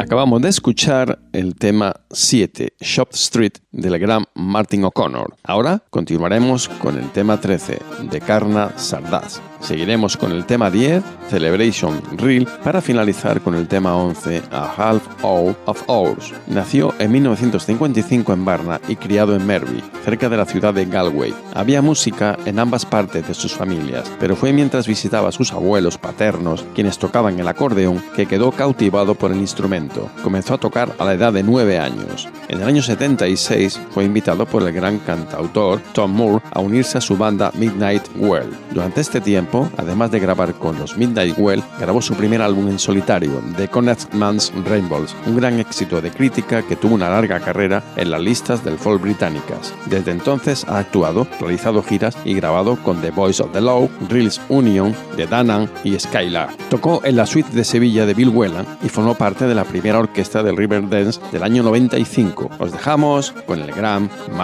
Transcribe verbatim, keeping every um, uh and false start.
Acabamos de escuchar el tema siete, Shop Street, del gran Martin O'Connor. Ahora continuaremos con el tema trece, de Karna Sardas. Seguiremos con el tema diez, Celebration Reel, para finalizar con el tema once, A Half Hour of Hours. Nació en mil novecientos cincuenta y cinco en Varna y criado en Merby, cerca de la ciudad de Galway. Había música en ambas partes de sus familias, pero fue mientras visitaba a sus abuelos paternos, quienes tocaban el acordeón, que quedó cautivado por el instrumento. Comenzó a tocar a la edad de nueve años. En el año setenta y seis fue invitado por el gran cantautor Tom Moore a unirse a su banda Midnight Well. Durante este tiempo, además de grabar con los Midnight Well, grabó su primer álbum en solitario, The Connechtman's Rainbows, un gran éxito de crítica que tuvo una larga carrera en las listas del folk británicas. Desde entonces ha actuado, realizado giras y grabado con The Boys of the Law, Reels Union, The Danann y Skylar. Tocó en la suite de Sevilla de Bill Whelan y formó parte de la primera orquesta del Riverdance del año noventa y cinco. Os dejamos con el gran